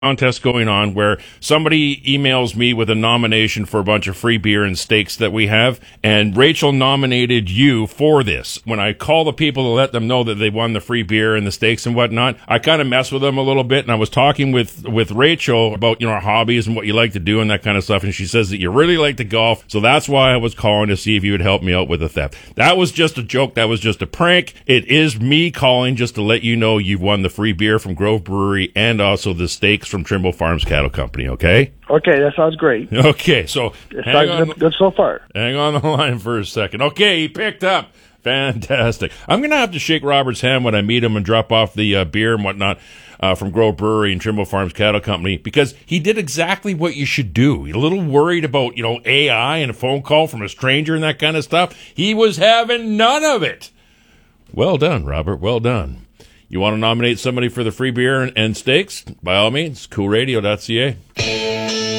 contest going on where somebody emails me with a nomination for a bunch of free beer and steaks that we have, and Rachel nominated you for this. When I call the people to let them know that they won the free beer and the steaks and whatnot, I kind of mess with them a little bit, and I was talking with Rachel about, our hobbies and what you like to do and that kind of stuff, and she says that you really like to golf, so that's why I was calling to see if you would help me out with the theft. That was just a joke. That was just a prank. It is me calling just to let you know you've won the free beer from Grove Brewery and also the steaks from Trimble Farms Cattle Company, okay? Okay, that sounds great. Okay, so it sounds good so far. Hang on the line for a second. Okay, he picked up. Fantastic. I'm going to have to shake Robert's hand when I meet him and drop off the beer and whatnot from Grove Brewery and Trimble Farms Cattle Company, because he did exactly what you should do. You're a little worried about, AI and a phone call from a stranger and that kind of stuff. He was having none of it. Well done, Robert. Well done. You want to nominate somebody for the free beer and steaks? By all means, coolradio.ca.